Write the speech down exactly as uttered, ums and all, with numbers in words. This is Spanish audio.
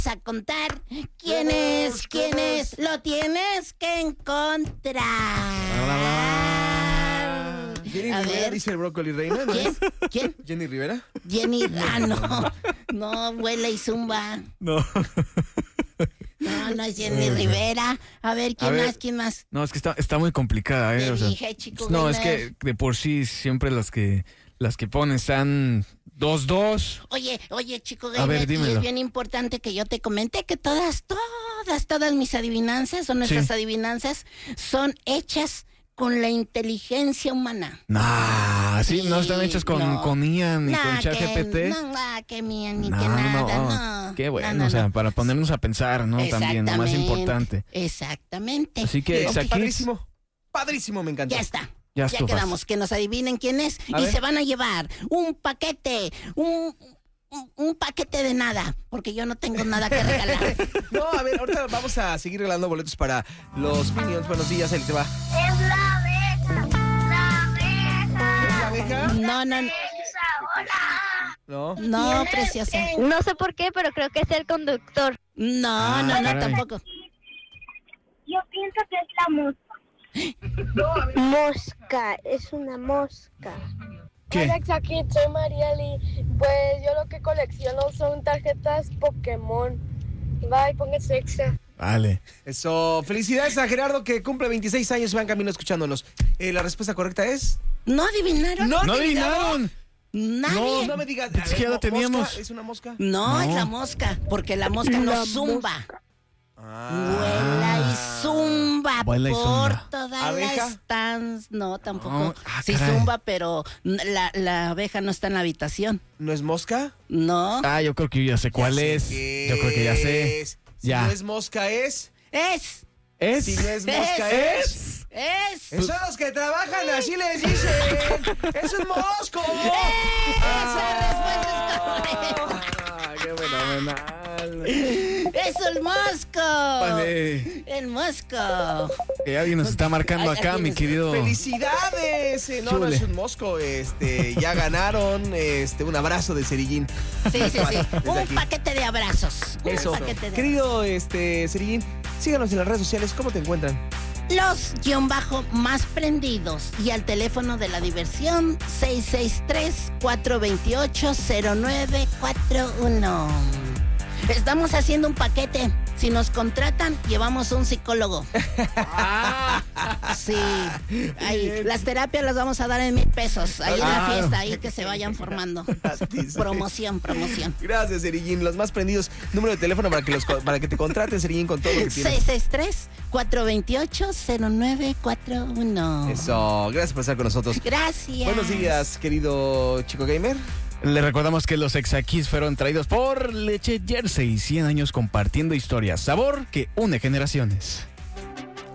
a contar quién es, quién es, lo tienes que encontrar. Jenny A Rivera, ver. dice el Brócoli Reina, ¿no ¿Quién? es? ¿Quién? Jenny Rivera. Jenny, ah, no, no, huele y zumba. No. No, no es Jenny Rivera. A ver, ¿quién A ver. más? ¿Quién más? No, es que está, está muy complicada, ¿eh? Te O sea, dije, chico no, es gamer. que de por sí siempre las que las que ponen están dos dos. Oye, oye, chico A ver, gamer, y dímelo. es bien importante que yo te comente que todas, todas, todas mis adivinanzas o nuestras Sí. adivinanzas son hechas con la inteligencia humana. Nah, sí, no están Sí, hechas con, no. con I A ni Nah, con que- ChatGPT. No, nah, que mía, ni No, que nada, no. no. Qué bueno, No, no, o sea, no. para ponernos a pensar, ¿no? También, lo más Exactamente, importante. Exactamente. Así que, Bien, Exa Kids, padrísimo. Padrísimo, me encanta. Ya está. Ya Ya estufas. quedamos, que nos adivinen quién es A y ver. se van a llevar un paquete, un, un, un paquete de nada, porque yo no tengo nada que regalar. No, a ver, ahorita vamos a seguir regalando boletos para los Minions. Buenos días, ahí te va. Es la abeja, la abeja. ¿Es la abeja? No, no, Esa, hola. No. no, preciosa. No sé por qué, pero creo que es el conductor. No, Ah, no, no, caray. tampoco. Yo pienso que es la mosca. Mosca, es una mosca. ¿Qué? Hola, Xaki, soy Marieli. Pues yo lo que colecciono son tarjetas Pokémon. Bye, póngase exa. Vale. Eso. Felicidades a Gerardo, que cumple veintiséis años y va en camino escuchándonos. Eh, la respuesta correcta es... ¿No adivinaron? ¡No, ¡No adivinaron! adivinaron! Nadie. No me digas. Es que ya a ver, la teníamos. ¿mosca? ¿Es una mosca? No, No. es la mosca, porque la mosca no La zumba. Ah. Vuela y zumba Vuela y por zumba. toda ¿Abeja? la estancia. No, tampoco. No. Ah, sí caray. zumba, pero la, la abeja no está en la habitación. ¿No es mosca? No. Ah, yo creo que yo ya sé cuál Ya sé es. qué Yo creo que ya sé. es. Si Ya. no es mosca, es... Es. ¿Es? Si no es mosca, es... Es. Son los que trabajan, así les dicen. ¡Es un mosco! Esa respuesta es correcta. Ah, qué fenomenal. Es el mosco. Vale. El mosco. Que alguien nos está marcando Ay, acá, alguien mi nos- querido. ¡Felicidades! Eh, No, no Chule. es un mosco. Este, ya ganaron. Este, un abrazo de Cerillín. Sí, sí, sí. Desde Un aquí. paquete de abrazos. Un Eso. paquete de Querido este, Cerillín, síganos en las redes sociales. ¿Cómo te encuentran? Los guión bajo más prendidos y al teléfono de la diversión seis seis tres, cuatro dos ocho, cero nueve cuatro uno. Estamos haciendo un paquete. Si nos contratan, llevamos un psicólogo. Sí. Ahí, las terapias las vamos a dar en mil pesos. Ahí en la Ah. fiesta, ahí que se vayan formando. Promoción, promoción. Gracias, Cerillín. Los más prendidos. Número de teléfono para que, los, co- para que te contraten, Cerillín, con todo lo que tienes. seis seis tres, cuatro dos ocho, cero nueve cuatro uno. Eso. Gracias por estar con nosotros. Gracias. Buenos días, querido chico gamer. Le recordamos que los Exa Kids fueron traídos por Leche Jersey. cien años compartiendo historias. Sabor que une generaciones.